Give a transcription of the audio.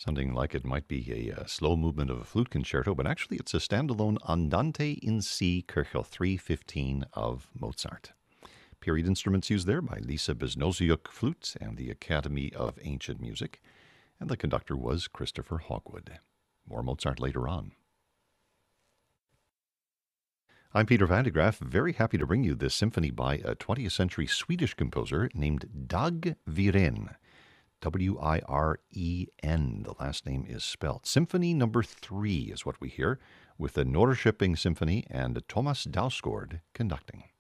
Sounding like it might be a slow movement of a flute concerto, but actually it's a standalone Andante in C, Köchel 315 of Mozart. Period instruments used there by Lisa Biznoziuk flute and the Academy of Ancient Music, and the conductor was Christopher Hogwood. More Mozart later on. I'm Peter van de Graaff, very happy to bring you this symphony by a 20th century Swedish composer named Dag Wiren. W-I-R-E-N, the last name is spelled. Symphony number 3 is what we hear, with the Norrköping Symphony and Thomas Dausgaard conducting.